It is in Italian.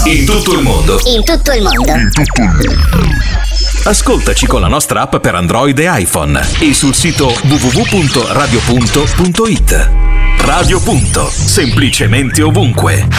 In tutto il mondo. In tutto il mondo. Ascoltaci con la nostra app per Android e iPhone e sul sito www.radiopunto.it. Radio Punto, semplicemente ovunque.